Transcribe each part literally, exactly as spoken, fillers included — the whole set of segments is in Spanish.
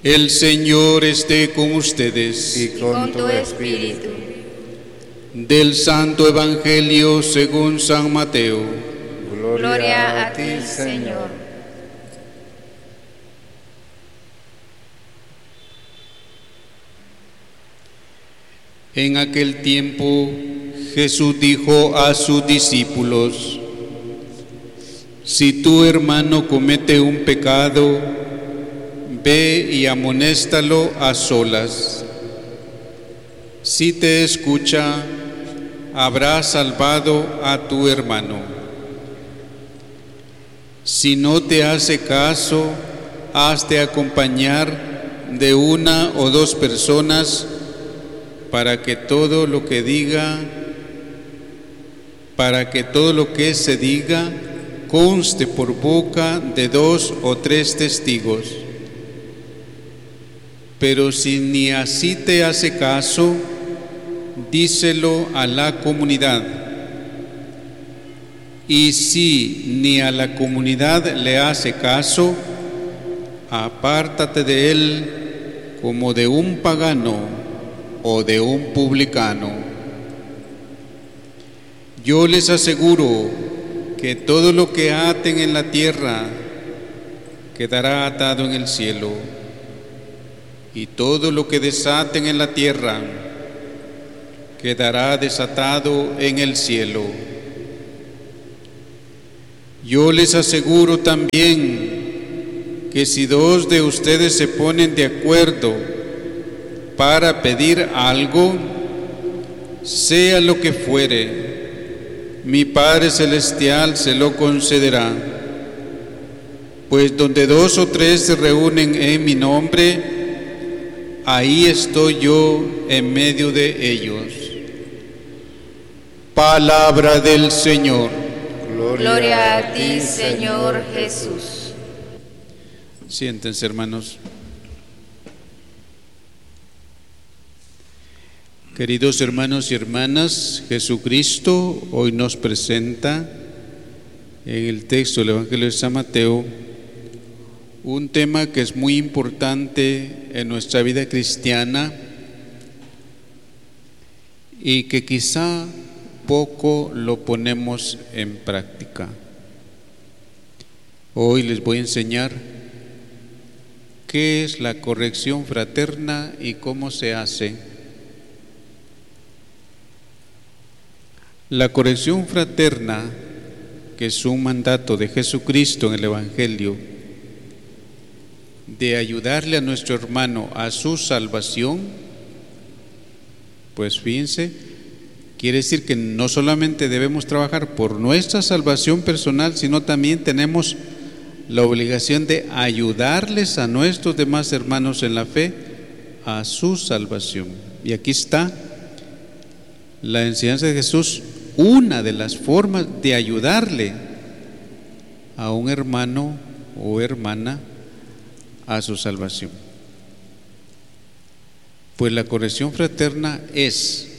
El Señor esté con ustedes. Y con tu espíritu. Del Santo Evangelio según San Mateo. Gloria a ti, Señor. En aquel tiempo Jesús dijo a sus discípulos: si tu hermano comete un pecado, ve y amonéstalo a solas. Si te escucha, habrás salvado a tu hermano. Si no te hace caso, has de acompañar de una o dos personas para que todo lo que diga, para que todo lo que se diga conste por boca de dos o tres testigos. Pero si ni así te hace caso, díselo a la comunidad. Y si ni a la comunidad le hace caso, apártate de él como de un pagano o de un publicano. Yo les aseguro que todo lo que aten en la tierra quedará atado en el cielo, y todo lo que desaten en la tierra quedará desatado en el cielo. Yo les aseguro también que si dos de ustedes se ponen de acuerdo para pedir algo, sea lo que fuere, mi Padre Celestial se lo concederá. Pues donde dos o tres se reúnen en mi nombre, ahí estoy yo en medio de ellos. Palabra del Señor. Gloria, Gloria a ti, Señor Jesús. Siéntense, hermanos. Queridos hermanos y hermanas, Jesucristo hoy nos presenta en el texto del Evangelio de San Mateo un tema que es muy importante en nuestra vida cristiana y que quizá poco lo ponemos en práctica. Hoy les voy a enseñar qué es la corrección fraterna y cómo se hace. La corrección fraterna, que es un mandato de Jesucristo en el Evangelio, de ayudarle a nuestro hermano a su salvación, pues fíjense, quiere decir que no solamente debemos trabajar por nuestra salvación personal, sino también tenemos la obligación de ayudarles a nuestros demás hermanos en la fe a su salvación. Y aquí está la enseñanza de Jesús, una de las formas de ayudarle a un hermano o hermana a su salvación. Pues la corrección fraterna es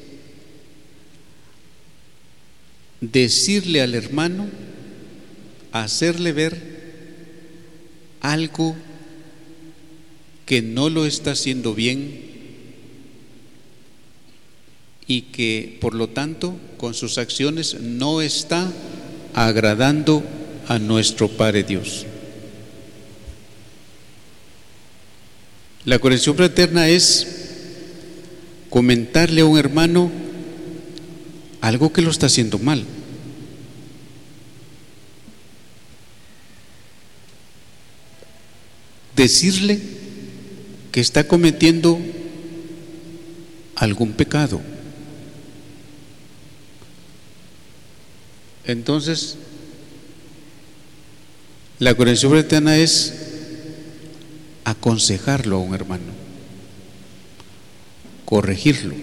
decirle al hermano, hacerle ver algo que no lo está haciendo bien y que por lo tanto con sus acciones no está agradando a nuestro Padre Dios. La corrección fraterna es comentarle a un hermano algo que lo está haciendo mal. Decirle que está cometiendo algún pecado. Entonces, la corrección fraterna es aconsejarlo a un hermano, corregirlo,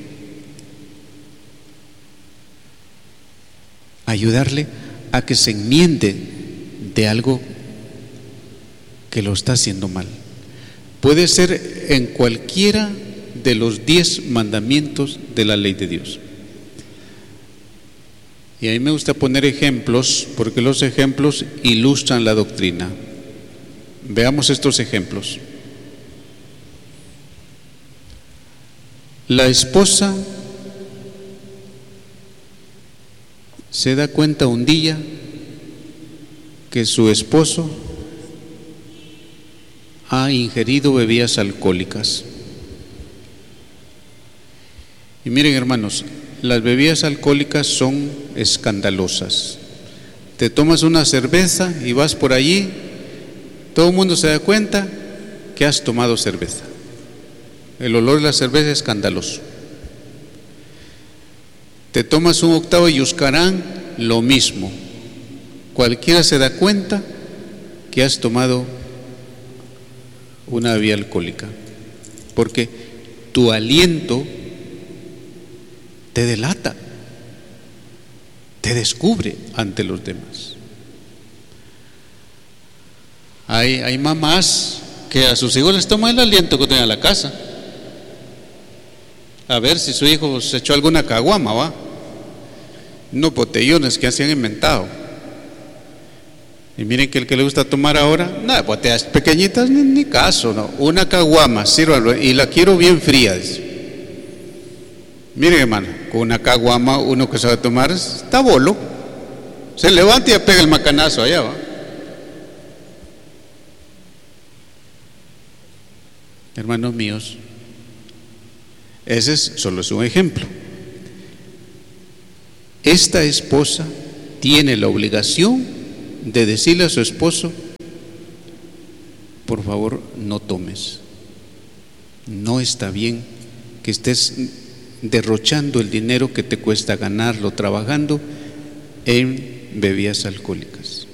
ayudarle a que se enmiende de algo que lo está haciendo mal. Puede ser en cualquiera de los diez mandamientos de la ley de Dios. Y a mí me gusta poner ejemplos, porque los ejemplos ilustran la doctrina. Veamos estos ejemplos. La esposa se da cuenta un día que su esposo ha ingerido bebidas alcohólicas. Y miren, hermanos, las bebidas alcohólicas son escandalosas. Te tomas una cerveza y vas por allí, todo el mundo se da cuenta que has tomado cerveza. El olor de la cerveza es escandaloso. Te tomas un octavo y Yuscarán, lo mismo. Cualquiera se da cuenta que has tomado una bebida alcohólica, porque tu aliento te delata, te descubre ante los demás. Hay, hay mamás que a sus hijos les toma el aliento que tienen a la casa, a ver si su hijo se echó alguna caguama, va, no botellones que se han inventado. Y miren que el que le gusta tomar ahora, nada, botellas pequeñitas, ni, ni caso, no, una caguama, sírvalo, y la quiero bien fría, dice. Miren, hermano, con una caguama uno que sabe tomar está bolo, se levanta y pega el macanazo allá, va. Hermanos míos, ese es, solo es un ejemplo. Esta esposa tiene la obligación de decirle a su esposo: por favor, no tomes, no está bien que estés derrochando el dinero que te cuesta ganarlo trabajando en bebidas alcohólicas.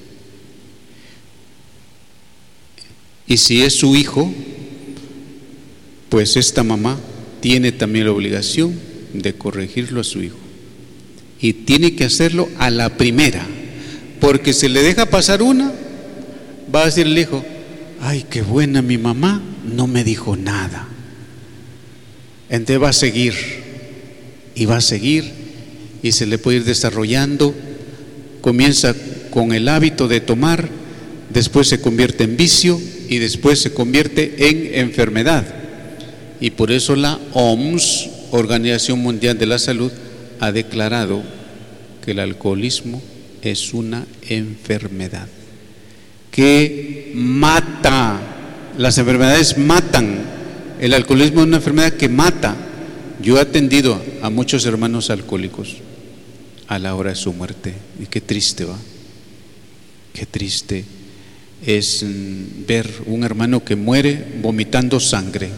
Y si es su hijo, pues esta mamá tiene también la obligación de corregirlo a su hijo, y tiene que hacerlo a la primera, porque si le deja pasar una, va a decir el hijo: ay, qué buena mi mamá, no me dijo nada. Entonces va a seguir, y va a seguir, y se le puede ir desarrollando. Comienza con el hábito de tomar, después se convierte en vicio, y después se convierte en enfermedad. Y por eso la O M S, Organización Mundial de la Salud, ha declarado que el alcoholismo es una enfermedad que mata. Las enfermedades matan. El alcoholismo es una enfermedad que mata. Yo he atendido a muchos hermanos alcohólicos a la hora de su muerte, y qué triste va, qué triste es ver un hermano que muere vomitando sangre.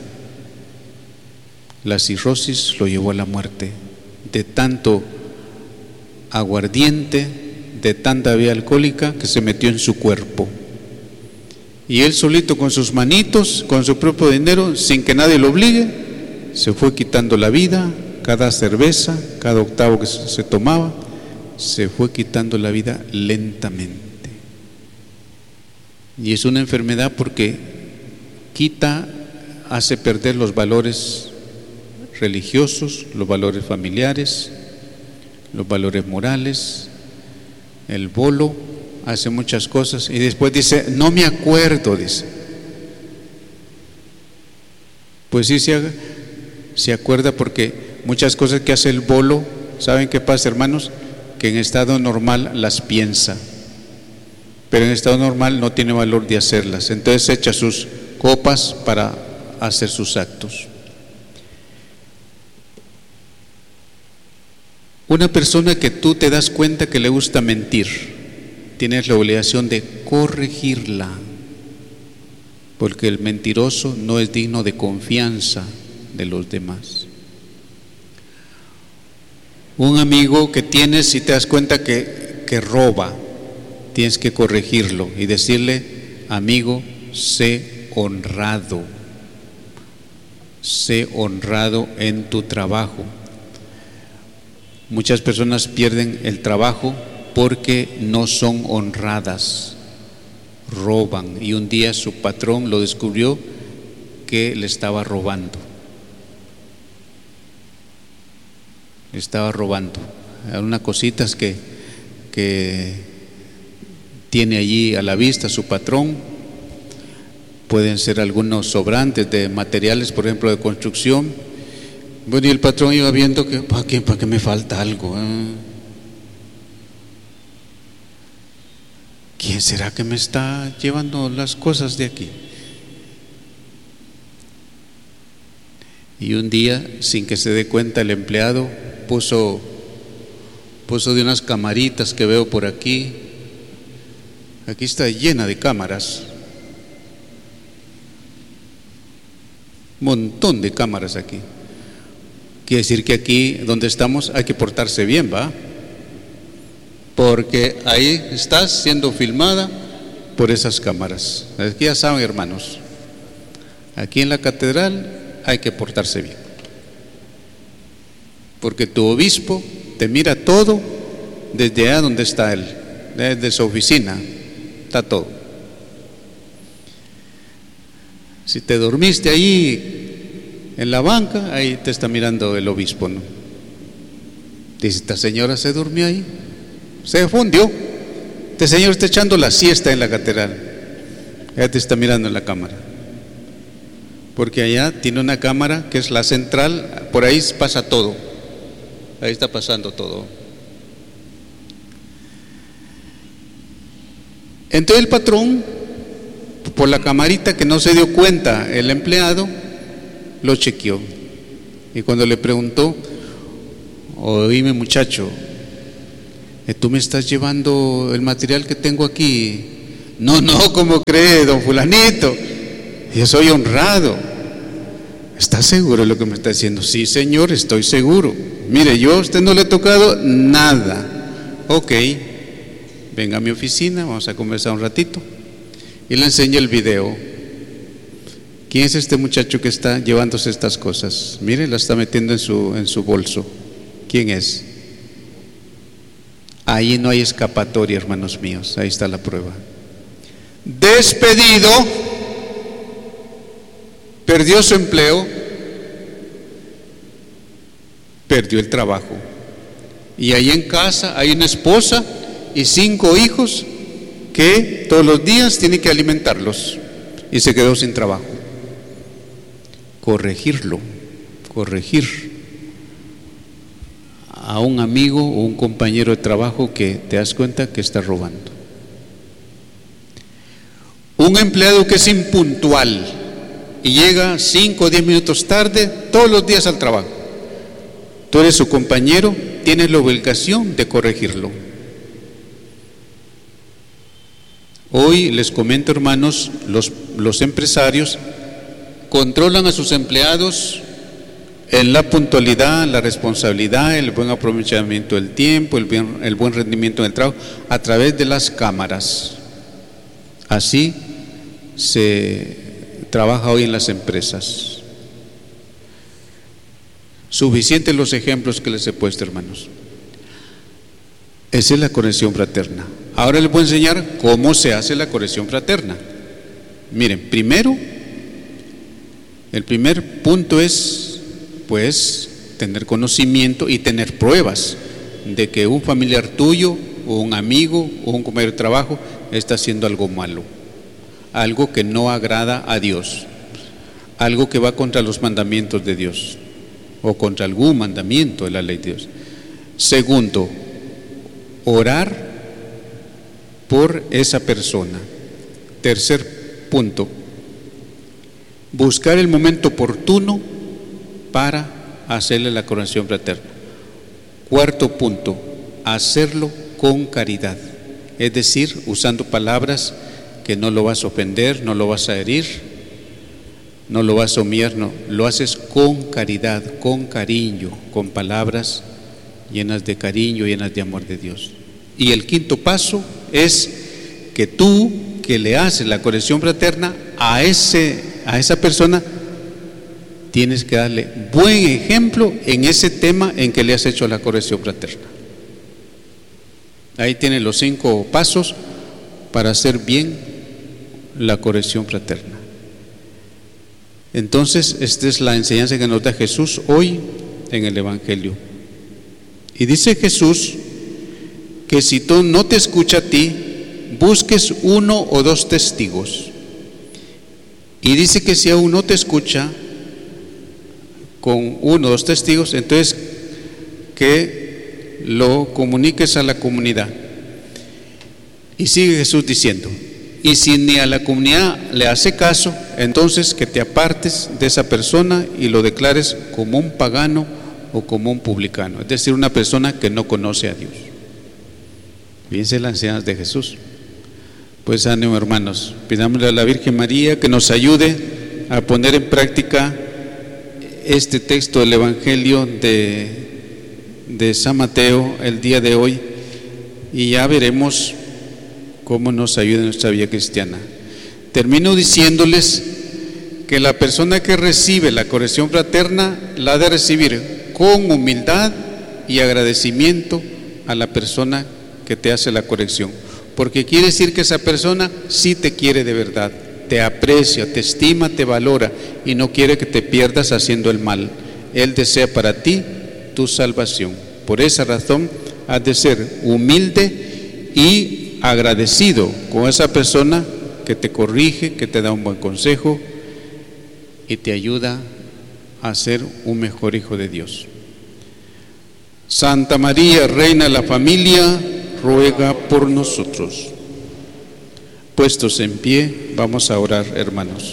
La cirrosis lo llevó a la muerte, de tanto aguardiente, de tanta bebida alcohólica que se metió en su cuerpo. Y él solito, con sus manitos, con su propio dinero, sin que nadie lo obligue, se fue quitando la vida. Cada cerveza, cada octavo que se tomaba, se fue quitando la vida lentamente. Y es una enfermedad porque quita, hace perder los valores religiosos, los valores familiares, los valores morales. El bolo hace muchas cosas y después dice: no me acuerdo, dice. Pues sí se, se acuerda, porque muchas cosas que hace el bolo, ¿saben qué pasa, hermanos? Que en estado normal las piensa, pero en estado normal no tiene valor de hacerlas. Entonces echa sus copas para hacer sus actos. Una persona que tú te das cuenta que le gusta mentir, tienes la obligación de corregirla, porque el mentiroso no es digno de confianza de los demás. Un amigo que tienes y te das cuenta que, que roba, tienes que corregirlo y decirle: amigo, sé honrado, sé honrado en tu trabajo. Muchas personas pierden el trabajo porque no son honradas, roban, y un día su patrón lo descubrió que le estaba robando. Le estaba robando. Algunas cositas que, que tiene allí a la vista su patrón, pueden ser algunos sobrantes de materiales, por ejemplo, de construcción. Bueno, y el patrón iba viendo que, ¿para qué? ¿Para qué me falta algo? ¿Eh? ¿Quién será que me está llevando las cosas de aquí? Y un día, sin que se dé cuenta, el empleado puso, puso de unas camaritas que veo por aquí. Aquí está llena de cámaras. Un montón de cámaras aquí. Quiere decir que aquí donde estamos hay que portarse bien, ¿va? Porque ahí estás siendo filmada por esas cámaras. Aquí ya saben, hermanos, aquí en la catedral hay que portarse bien, porque tu obispo te mira todo desde allá donde está él, desde su oficina, está todo. Si te dormiste ahí en la banca, ahí te está mirando el obispo, ¿no? Dice, esta señora se durmió ahí, se fundió, este señor está echando la siesta en la catedral, ya te está mirando en la cámara, porque allá tiene una cámara que es la central, por ahí pasa todo, ahí está pasando todo. Entonces el patrón, por la camarita que no se dio cuenta el empleado, lo chequeó, y cuando le preguntó, oíme muchacho, tú me estás llevando el material que tengo aquí. No, no, ¿cómo cree, don fulanito? Yo soy honrado. ¿Estás seguro de lo que me está diciendo? Sí, señor, estoy seguro. Mire, yo a usted no le he tocado nada. Ok, venga a mi oficina, vamos a conversar un ratito. Y le enseño el video. ¿Quién es este muchacho que está llevándose estas cosas? Mire, la está metiendo en su, en su bolso. ¿Quién es? Ahí no hay escapatoria, hermanos míos, ahí está la prueba. Despedido, perdió su empleo, perdió el trabajo. Y ahí en casa hay una esposa y cinco hijos que todos los días tiene que alimentarlos, y se quedó sin trabajo. Corregirlo, corregir a un amigo o un compañero de trabajo que te das cuenta que está robando. Un empleado que es impuntual y llega cinco o diez minutos tarde todos los días al trabajo. Tú eres su compañero, tienes la obligación de corregirlo. Hoy les comento, hermanos, los, los empresarios controlan a sus empleados en la puntualidad, la responsabilidad, el buen aprovechamiento del tiempo, el, bien, el buen rendimiento del trabajo, a través de las cámaras. Así se trabaja hoy en las empresas. Suficientes los ejemplos que les he puesto, hermanos. Esa es la corrección fraterna. Ahora les voy a enseñar cómo se hace la corrección fraterna. Miren, primero, el primer punto es, pues, tener conocimiento y tener pruebas de que un familiar tuyo o un amigo o un compañero de trabajo está haciendo algo malo, algo que no agrada a Dios, algo que va contra los mandamientos de Dios o contra algún mandamiento de la ley de Dios. Segundo, orar por esa persona. Tercer punto, buscar el momento oportuno para hacerle la corrección fraterna. Cuarto punto, hacerlo con caridad, es decir, usando palabras que no lo vas a ofender, no lo vas a herir, no lo vas a humillar, no, lo haces con caridad, con cariño, con palabras llenas de cariño, llenas de amor de Dios. Y el quinto paso es que tú, que le haces la corrección fraterna a, ese, a esa persona, tienes que darle buen ejemplo en ese tema en que le has hecho la corrección fraterna. Ahí tienen los cinco pasos para hacer bien la corrección fraterna. Entonces, esta es la enseñanza que nos da Jesús hoy en el Evangelio. Y dice Jesús que si tú no te escucha a ti, busques uno o dos testigos. Y dice que si aún no te escucha, con uno o dos testigos, entonces que lo comuniques a la comunidad. Y sigue Jesús diciendo, y si ni a la comunidad le hace caso, entonces que te apartes de esa persona y lo declares como un pagano o como un publicano, es decir, una persona que no conoce a Dios. Fíjense las enseñanzas de Jesús. Pues ánimo, hermanos, pidámosle a la Virgen María que nos ayude a poner en práctica este texto del Evangelio de, de San Mateo el día de hoy, y ya veremos cómo nos ayuda en nuestra vida cristiana. Termino diciéndoles que la persona que recibe la corrección fraterna la ha de recibir con humildad y agradecimiento a la persona que te hace la corrección, porque quiere decir que esa persona sí te quiere de verdad, te aprecia, te estima, te valora y no quiere que te pierdas haciendo el mal. Él desea para ti tu salvación. Por esa razón has de ser humilde y agradecido con esa persona que te corrige, que te da un buen consejo y te ayuda a ser un mejor hijo de Dios. Santa María, Reina de la Familia, ruega por nosotros. Puestos en pie, vamos a orar, hermanos.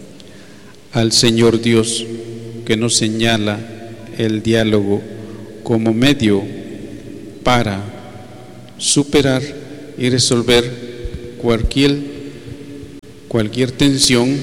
Al Señor Dios, que nos señala el diálogo como medio para superar y resolver cualquier, cualquier tensión,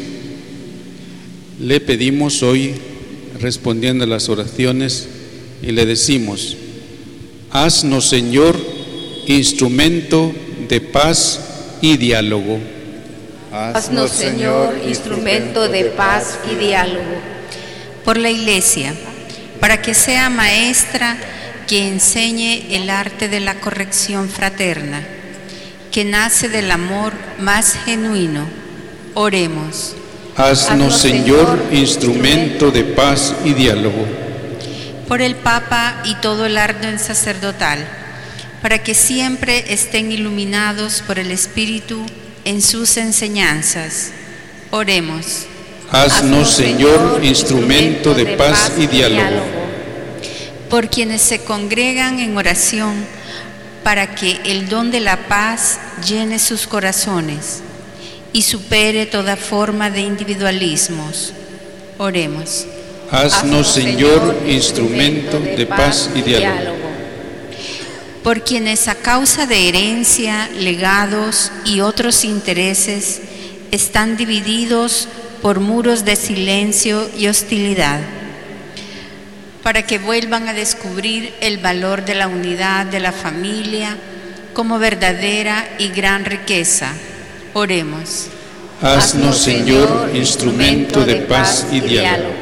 le pedimos hoy, respondiendo a las oraciones, y le decimos: haznos, Señor, instrumento de paz y diálogo. Haznos, Señor, instrumento de paz y diálogo. Por la Iglesia, para que sea maestra que enseñe el arte de la corrección fraterna, que nace del amor más genuino. Oremos. Haznos, Señor, instrumento de paz y diálogo. Por el Papa y todo el orden sacerdotal, para que siempre estén iluminados por el Espíritu en sus enseñanzas. Oremos. Haznos, Señor, instrumento de paz y diálogo. Por quienes se congregan en oración, para que el don de la paz llene sus corazones y supere toda forma de individualismos. Oremos. Haznos, Señor, instrumento de paz y diálogo. Por quienes a causa de herencia, legados y otros intereses están divididos por muros de silencio y hostilidad, para que vuelvan a descubrir el valor de la unidad de la familia como verdadera y gran riqueza. Oremos. Haznos, Señor, instrumento de paz y diálogo.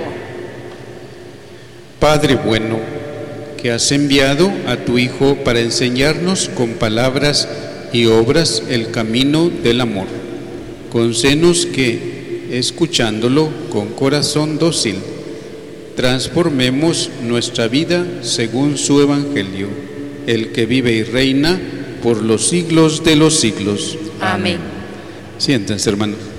Padre bueno, que has enviado a tu Hijo para enseñarnos con palabras y obras el camino del amor, concédenos que, escuchándolo con corazón dócil, transformemos nuestra vida según su Evangelio, el que vive y reina por los siglos de los siglos. Amén. Siéntense, hermanos.